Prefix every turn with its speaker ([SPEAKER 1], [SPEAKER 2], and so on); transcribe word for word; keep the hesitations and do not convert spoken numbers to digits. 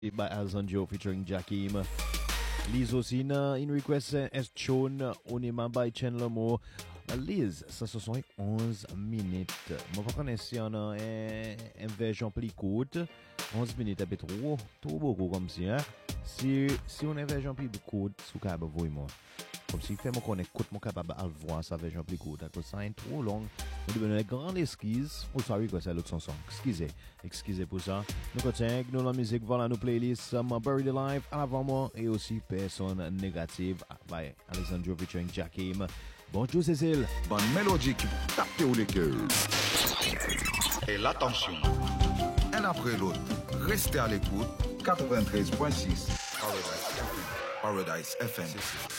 [SPEAKER 1] by Alessandro featuring Jakim. Liz aussi na in request est Chon Onima by Chandler Moore. Liz, ça ce sont onze minutes. Moi pas connais si on a une version plus courte. onze minutes un peu trop, trop beaucoup comme si hein. Si si on a une version plus courte, sous capable voir moi. Comme si fait moi qu'on écoute mon capable à voir sa version plus courte. Parce que ça est trop long. Nous devons une grande excuse. Oh sorry quoi c'est l'autre chanson. Excusez, excusez pour ça. Nous continuons nous la musique voilà nos playlists um, Buried Alive à l'avant et aussi Personne Négative by Alessandro featuring Jakim. Bonjour Cécile.
[SPEAKER 2] Bonne mélodie qui tape au les cœurs. Et l'attention. Un après l'autre. Restez à l'écoute. quatre-vingt-treize point six Paradise F M. Paradise F M.